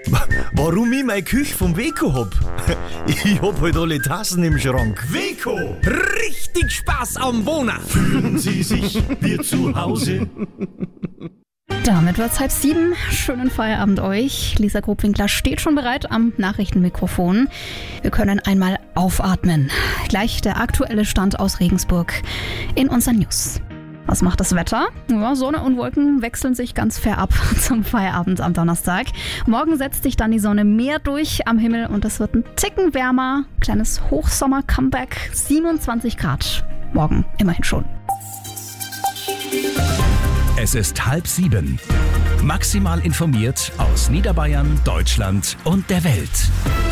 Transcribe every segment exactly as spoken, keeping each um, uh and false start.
Warum ich meine Küche vom Weco hab? Ich hab halt alle Tassen im Schrank. Weco, Richtig Spaß am Wohnen. fühlen Sie sich wie zu Hause? Damit wird's halb sieben. Schönen Feierabend euch. Lisa Grobwinkler steht schon bereit am Nachrichtenmikrofon. Wir können einmal aufatmen. Gleich der aktuelle Stand aus Regensburg in unseren News. Was macht das Wetter? Ja, Sonne und Wolken wechseln sich ganz fair ab zum Feierabend am Donnerstag. Morgen setzt sich dann die Sonne mehr durch am Himmel und es wird ein Ticken wärmer. Kleines Hochsommer-Comeback, siebenundzwanzig Grad. Morgen immerhin schon. Es ist halb sieben. Maximal informiert aus Niederbayern, Deutschland und der Welt.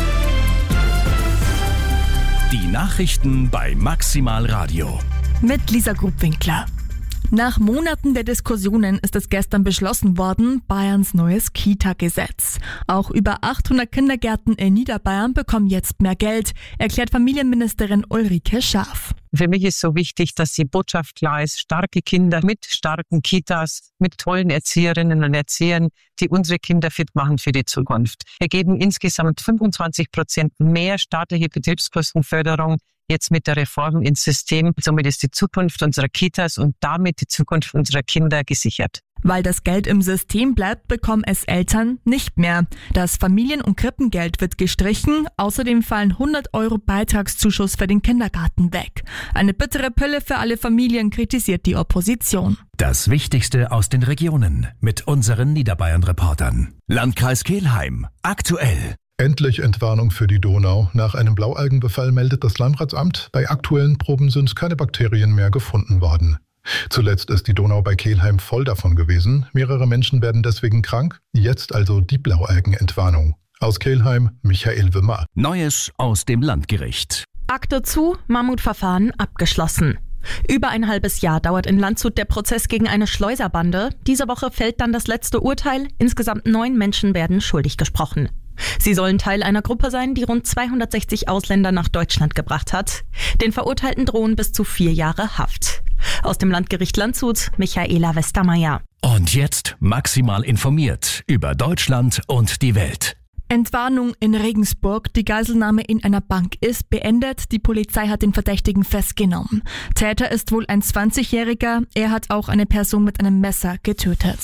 Die Nachrichten bei Maximal Radio. Mit Lisa Grubwinkler. Nach Monaten der Diskussionen ist es gestern beschlossen worden, Bayerns neues Kita-Gesetz. Auch über achthundert Kindergärten in Niederbayern bekommen jetzt mehr Geld, erklärt Familienministerin Ulrike Schaaf. Für mich ist so wichtig, dass die Botschaft klar ist, starke Kinder mit starken Kitas, mit tollen Erzieherinnen und Erziehern, die unsere Kinder fit machen für die Zukunft. Wir geben insgesamt fünfundzwanzig Prozent mehr staatliche Betriebskostenförderung jetzt mit der Reform ins System. Somit ist die Zukunft unserer Kitas und damit die Zukunft unserer Kinder gesichert. Weil das Geld im System bleibt, bekommen es Eltern nicht mehr. Das Familien- und Krippengeld wird gestrichen. Außerdem fallen hundert Euro Beitragszuschuss für den Kindergarten weg. Eine bittere Pille für alle Familien, kritisiert die Opposition. Das Wichtigste aus den Regionen mit unseren Niederbayern-Reportern. Landkreis Kelheim. Aktuell. Endlich Entwarnung für die Donau. Nach einem Blaualgenbefall meldet das Landratsamt, bei aktuellen Proben sind keine Bakterien mehr gefunden worden. Zuletzt ist die Donau bei Kelheim voll davon gewesen. Mehrere Menschen werden deswegen krank. Jetzt also die Blaualgenentwarnung. Aus Kelheim, Michael Wimmer. Neues aus dem Landgericht. Akte zu, Mammutverfahren abgeschlossen. Über ein halbes Jahr dauert in Landshut der Prozess gegen eine Schleuserbande. Diese Woche fällt dann das letzte Urteil. Insgesamt neun Menschen werden schuldig gesprochen. Sie sollen Teil einer Gruppe sein, die rund zweihundertsechzig Ausländer nach Deutschland gebracht hat. Den Verurteilten drohen bis zu vier Jahre Haft. Aus dem Landgericht Landshut, Michaela Westermeier. Und jetzt maximal informiert über Deutschland und die Welt. Entwarnung in Regensburg. Die Geiselnahme in einer Bank ist beendet. Die Polizei hat den Verdächtigen festgenommen. Täter ist wohl ein zwanzigjähriger. Er hat auch eine Person mit einem Messer getötet.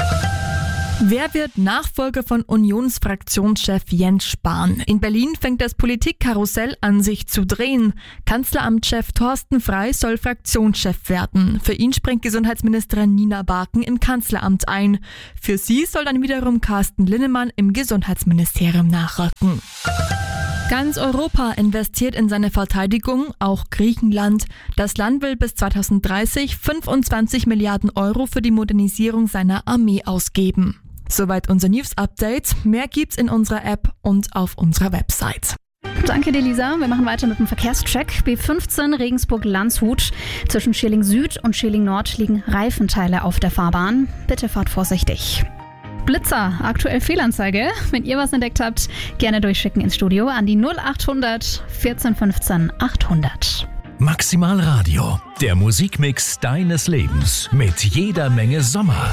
Wer wird Nachfolger von Unionsfraktionschef Jens Spahn? In Berlin fängt das Politikkarussell an, sich zu drehen. Kanzleramtschef Thorsten Frey soll Fraktionschef werden. Für ihn springt Gesundheitsministerin Nina Barken im Kanzleramt ein. Für sie soll dann wiederum Carsten Linnemann im Gesundheitsministerium nachrücken. Ganz Europa investiert in seine Verteidigung, auch Griechenland. Das Land will bis zweitausenddreißig fünfundzwanzig Milliarden Euro für die Modernisierung seiner Armee ausgeben. Soweit unser News-Update. Mehr gibt's in unserer App und auf unserer Website. Danke dir, Lisa. Wir machen weiter mit dem Verkehrscheck. B fünfzehn Regensburg-Landshut. Zwischen Schilling Süd und Schilling Nord liegen Reifenteile auf der Fahrbahn. Bitte fahrt vorsichtig. Blitzer, aktuell Fehlanzeige. Wenn ihr was entdeckt habt, gerne durchschicken ins Studio an die null achthundert vierzehn fünfzehn achthundert. Maximal Radio, der Musikmix deines Lebens mit jeder Menge Sommer.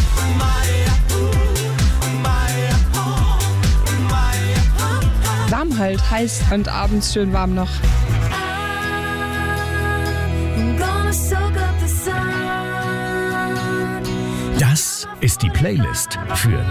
Warm halt, heiß und abends schön warm noch. Das ist die Playlist für